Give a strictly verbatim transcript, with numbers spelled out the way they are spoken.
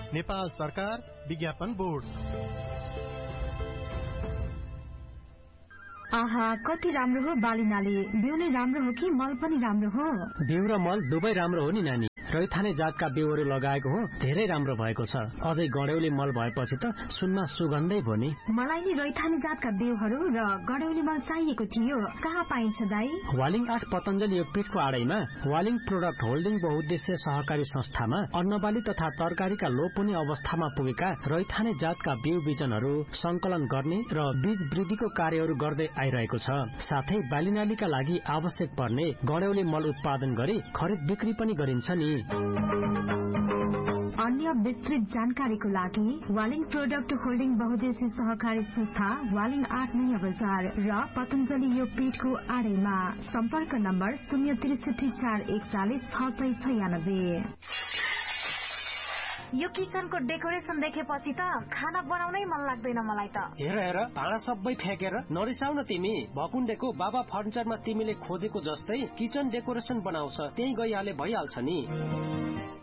नेपाल सरकार विज्ञापन बोर्ड। आहा, कति राम्रो हो बालीनाली। बिउ नै राम्रो हो कि मल पनि राम्रो हो? बिउ र मल दुवै राम्रो हो नि नानी। रैथाने जातका बिउहरू लगाएको हो, धेरै राम्रो भएको छ। अझै गड्यौली मल भएपछि त सुनमा सुगन्धै भयो नि। मलाई नि रैथाने जातका बिउहरू र गड्यौली मल चाहिएको थियो। कहाँ पाइन्छ दाई? वालिङ आठ पतञ्जलि योगपीठको आडैमा वालिङ प्रोडक्ट होल्डिङ बहुद्देश्य सहकारी संस्थामा अन्नबाली तथा तरकारीका लोप हुने अवस्थामा पुगेका रैथाने जातका बिउ बिजनहरू संकलन गर्ने र बीज वृद्धिको कार्यहरू गर्दै आइरहेको छ। साथै बालीनालीका लागि आवश्यक पर्ने गड्यौली मल उत्पादन गरी खरिद बिक्री पनि गरिन्छ नि। अन्य विस्तृत जानकारीको लागि वालिङ प्रोडक्ट होल्डिङ बहुद्देश्य सहकारी संस्था वालिङ आठ नयाँ बजार र पतञ्जलि योगपीठको आडैमा। सम्पर्क नम्बर शून्य त्रिसठी चार एकचालिस छ सय छयानब्बे। यो किचनको डेकोरेसन देखेपछि त खाना बनाउनै मन लाग्दैन मलाई त। हेर हेर, भाँडा सबै फ्याँकेर नरिसाउ न तिमी। भकुण्डेको बाबा फर्निचरमा तिमीले खोजेको जस्तै किचन डेकोरेसन बनाउँछ, त्यही गइहाले भइहाल्छ नि।